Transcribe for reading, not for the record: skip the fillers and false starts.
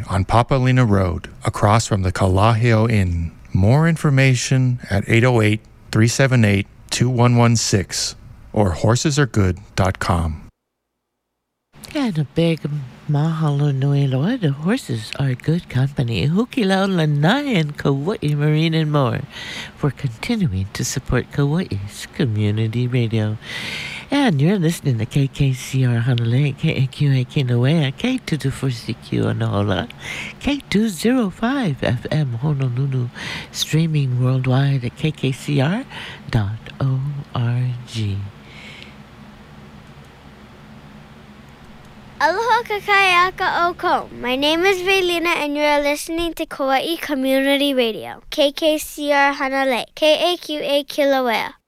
on Papalina Road, across from the Kalaheo Inn. More information at 808-378-2116 or horsesaregood.com. And a big mahalo nui loa. The horses are good company. Hukilau Lanai and Kauai Marine and more for continuing to support Kauai's community radio. And you're listening to KKCR Honolulu, KAQA Kilauea, K224CQ Anahola, K205 FM Honolulu, streaming worldwide at kkcr.org. Aloha kakayaka oko. My name is Vaylina and you are listening to Kauai Community Radio, KKCR Hanalei, KAQA Kilauea.